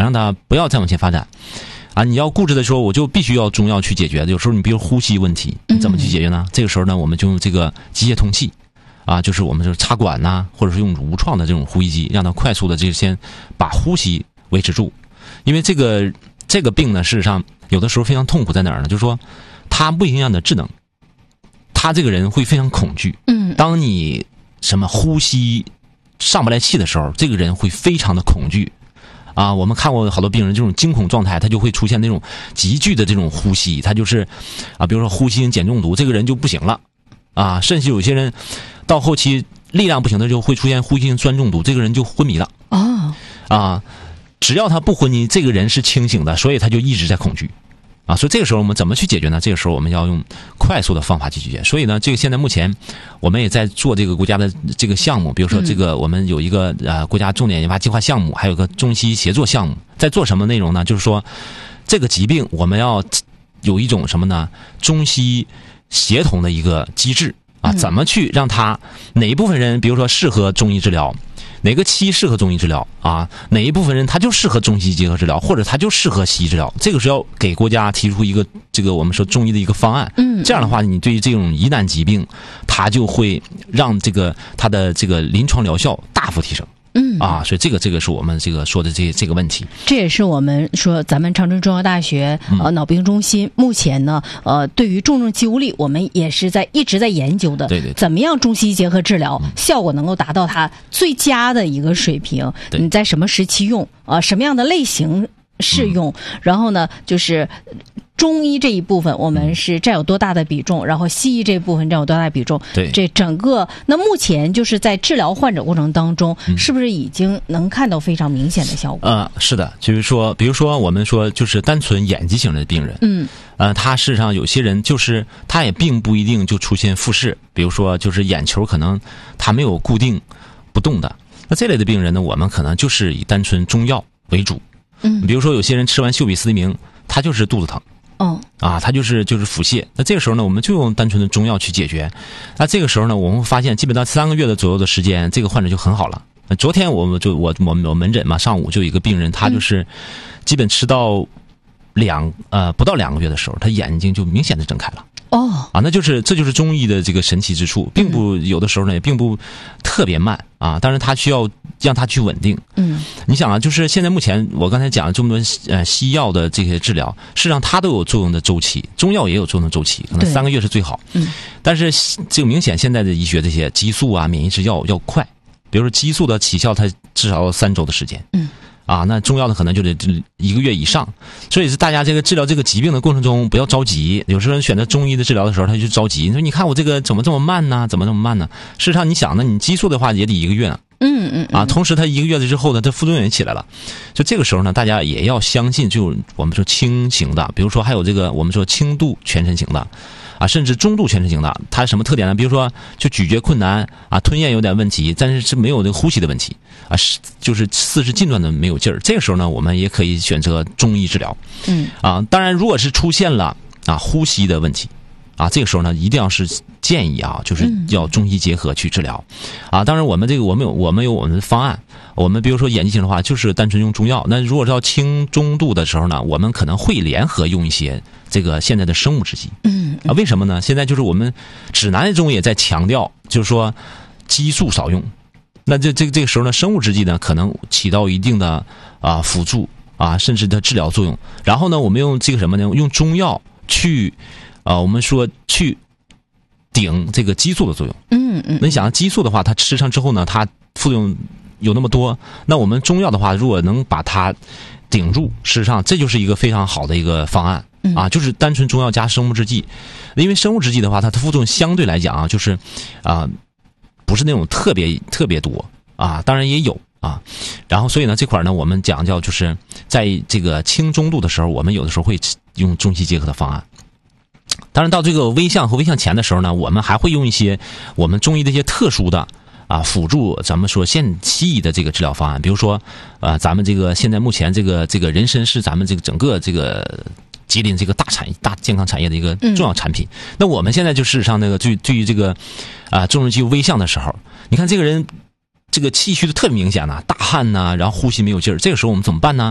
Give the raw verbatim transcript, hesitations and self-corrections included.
让他不要再往前发展。啊，你要固执的说，我就必须要中药去解决。有时候你比如呼吸问题，你怎么去解决呢？嗯、这个时候呢，我们就用这个机械通气，啊，就是我们就是插管呐、啊，或者是用无创的这种呼吸机，让它快速的这个先把呼吸维持住。因为这个这个病呢，事实上有的时候非常痛苦在哪儿呢？就是说，它不影响你的智能，他这个人会非常恐惧。 嗯， 当你什么呼吸上不来气的时候，这个人会非常的恐惧。啊，我们看过好多病人这种惊恐状态，他就会出现那种急剧的这种呼吸，他就是啊，比如说呼吸碱中毒，这个人就不行了啊，甚至有些人到后期力量不行的就会出现呼吸性酸中毒，这个人就昏迷了。 哦， 啊，只要他不昏迷，这个人是清醒的，所以他就一直在恐惧。啊，所以这个时候我们怎么去解决呢？这个时候我们要用快速的方法去解决。所以呢，这个现在目前我们也在做这个国家的这个项目，比如说这个我们有一个呃国家重点研发计划项目，还有个中西协作项目，在做什么内容呢？就是说这个疾病我们要有一种什么呢？中西协同的一个机制啊，怎么去让它哪一部分人，比如说适合中医治疗。哪个期适合中医治疗啊？哪一部分人他就适合中西结合治疗，或者他就适合西医治疗？这个是要给国家提出一个这个我们说中医的一个方案。 嗯， 这样的话，你对于这种疑难疾病，它就会让这个它的这个临床疗效大幅提升。 嗯啊，所以这个这个是我们这个说的这这个问题。 这也是我们说咱们长春中药大学呃脑病中心目前呢呃对于重症肌无力，我们也是在一直在研究的。 对对对， 怎么样中西医结合治疗、嗯、效果能够达到它最佳的一个水平？你在什么时期用啊、呃？什么样的类型适用？嗯、然后呢，就是中医这一部分我们是占有多大的比重，然后西医这一部分占有多大的比重？ 对， 这整个那目前就是在治疗患者过程当中，嗯、是不是已经能看到非常明显的效果？ 呃，是的，就是说，比如说我们说就是单纯眼疾型的病人， 嗯， 呃，他事实上有些人就是他也并不一定就出现复视，比如说就是眼球可能他没有固定不动的，那这类的病人呢，我们可能就是以单纯中药为主。 嗯， 比如说有些人吃完溴比司利明，他就是肚子疼。 哦， 啊，它就是就是腹泻，那这个时候呢，我们就用单纯的中药去解决。那这个时候呢，我们发现基本到三个月的左右的时间，这个患者就很好了。昨天我们就我我我门诊嘛，上午就有一个病人，他就是基本吃到两呃不到两个月的时候，他眼睛就明显的睁开了。 哦， 啊，那就是这就是中医的这个神奇之处，并不有的时候呢也并不特别慢啊，当然它需要让它去稳定。 嗯， 你想啊，就是现在目前我刚才讲了这么多呃西药的这些治疗，事实上它都有作用的周期，中药也有作用的周期，可能三个月是最好。 嗯， 但是这个明显现在的医学这些激素啊、免疫制药要快，比如说激素的起效它至少要三周的时间。 嗯。 啊，那中药的可能就得一个月以上，所以是大家这个治疗这个疾病的过程中不要着急。有时候选择中医的治疗的时候，他就着急。你说你看我这个怎么这么慢呢？怎么这么慢呢？事实上你想呢，你激素的话也得一个月呢。 嗯嗯啊， 同时它一个月之后呢，它副作用也起来了。就这个时候呢，大家也要相信，就我们说轻型的，比如说还有这个我们说轻度全身型的。啊，甚至中度全身型的，它什么特点呢？比如说，就咀嚼困难啊，吞咽有点问题，但是是没有这个呼吸的问题啊，是就是四肢近端的没有劲儿。这个时候呢，我们也可以选择中医治疗。 嗯， 啊，当然，如果是出现了啊呼吸的问题，啊，这个时候呢，一定要是建议啊，就是要中西结合去治疗。啊，当然，我们这个我们有我们有我们的方案。我们比如说眼疾型的话，就是单纯用中药。那如果是到轻中度的时候呢，我们可能会联合用一些这个现在的生物制剂。 嗯啊，为什么呢？现在就是我们指南中也在强调，就是说激素少用。那这这这个时候呢，生物制剂呢可能起到一定的啊辅助啊，甚至的治疗作用。然后呢，我们用这个什么呢？用中药去啊，我们说去顶这个激素的作用。 嗯嗯。 那你想激素的话，它吃上之后呢，它副作用有那么多，那我们中药的话，如果能把它顶住，事实上这就是一个非常好的一个方案。啊，就是单纯中药加生物制剂，因为生物制剂的话，它的副作用相对来讲啊，就是啊，不是那种特别特别多啊，当然也有啊。然后所以呢，这块呢，我们讲叫就是在这个轻中度的时候，我们有的时候会用中西结合的方案。当然到这个微象和微象前的时候呢，我们还会用一些我们中医的一些特殊的啊辅助咱们说现西医的这个治疗方案，比如说呃，咱们这个现在目前这个这个人参是咱们这个整个这个吉林这个大产大健康产业的一个重要产品。嗯、那我们现在就事实上那个对对于这个啊重症肌肉微象的时候，你看这个人这个气虚的特别明显呐、啊，大汗呐、啊，然后呼吸没有劲儿，这个时候我们怎么办呢？